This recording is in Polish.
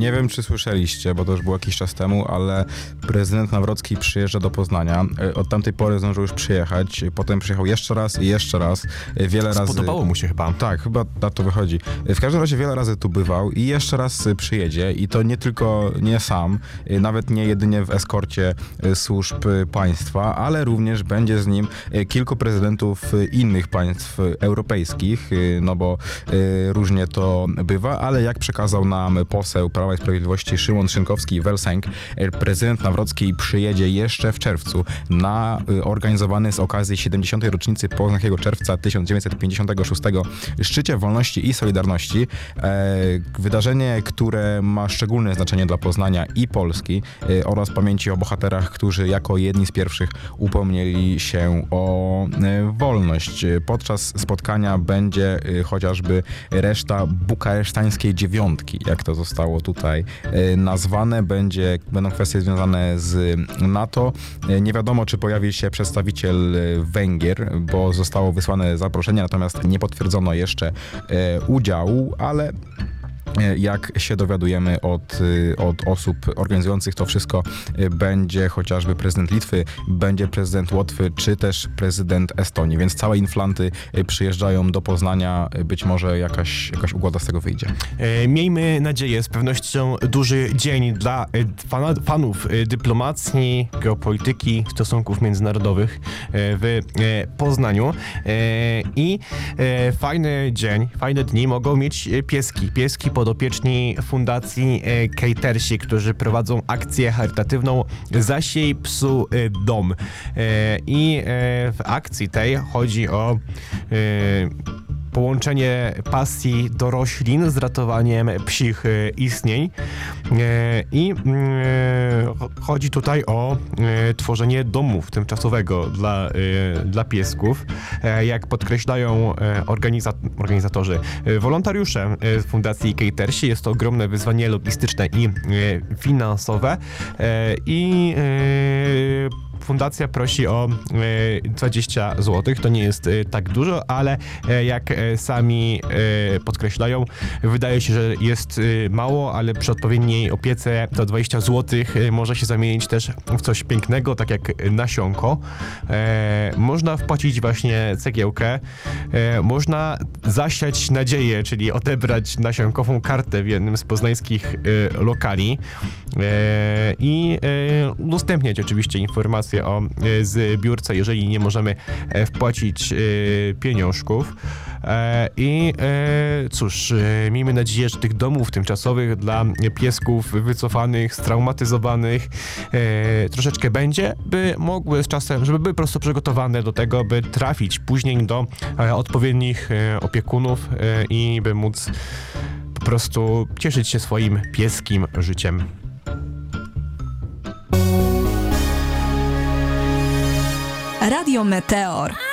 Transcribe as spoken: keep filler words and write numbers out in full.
Nie wiem, czy słyszeliście, bo to już było jakiś czas temu, ale prezydent Nawrocki przyjeżdża do Poznania. Od tamtej pory zdążył już przyjechać, potem przyjechał jeszcze raz i jeszcze raz. Wiele razy... Spodobało mu się chyba. Tak, chyba na to wychodzi. W każdym razie wiele razy tu bywał i jeszcze raz przyjedzie i to nie tylko, nie sam, nawet nie jedynie w eskorcie służb państwa, ale również będzie z nim kilku prezydentów innych państw europejskich, no bo różnie to bywa, ale jak przekazał nam poseł Prawa i Sprawiedliwości Szymon Szynkowski-Welsenk, prezydent Nawrocki przyjedzie jeszcze w czerwcu na organizowany z okazji siedemdziesiątej rocznicy Poznańskiego Czerwca tysiąc dziewięćset pięćdziesiątego szóstego Szczycie Wolności i Solidarności. Wydarzenie, które ma szczególne znaczenie dla Poznania i Polski oraz pamięci o bohaterach, którzy jako jedni z pierwszych upomnieli się o wolność. Podczas spotkania będzie chociażby reszta bukaresztańskiej dziewiątki, jak to zostało tutaj nazwane. Będzie, będą kwestie związane z NATO. Nie wiadomo, czy pojawi się przedstawiciel Węgier, bo zostało wysłane zaproszenie, natomiast nie potwierdzono jeszcze udziału, ale jak się dowiadujemy od, od osób organizujących to wszystko, będzie chociażby prezydent Litwy, będzie prezydent Łotwy, czy też prezydent Estonii, więc całe inflanty przyjeżdżają do Poznania, być może jakaś, jakaś ugoda z tego wyjdzie. Miejmy nadzieję, z pewnością duży dzień dla fana, fanów dyplomacji, geopolityki, stosunków międzynarodowych w Poznaniu i fajny dzień, fajne dni mogą mieć pieski, pieski podopieczni Fundacji Catersi, którzy prowadzą akcję charytatywną Zasiej psu dom. I w akcji tej chodzi o połączenie pasji do roślin z ratowaniem psich istnień i chodzi tutaj o tworzenie domów tymczasowego dla, dla piesków. Jak podkreślają organiza- organizatorzy, wolontariusze z Fundacji Catersi, jest to ogromne wyzwanie logistyczne i finansowe i fundacja prosi o dwadzieścia złotych. To nie jest tak dużo, ale jak sami podkreślają, wydaje się, że jest mało, ale przy odpowiedniej opiece to dwadzieścia złotych może się zamienić też w coś pięknego, tak jak nasionko. Można wpłacić właśnie cegiełkę, można zasiać nadzieję, czyli odebrać nasionkową kartę w jednym z poznańskich lokali i udostępniać oczywiście informacje o zbiórce, jeżeli nie możemy wpłacić pieniążków. I cóż, miejmy nadzieję, że tych domów tymczasowych dla piesków wycofanych, straumatyzowanych troszeczkę będzie, by mogły z czasem, żeby były po prostu przygotowane do tego, by trafić później do odpowiednich opiekunów i by móc po prostu cieszyć się swoim pieskim życiem. Radio Meteor.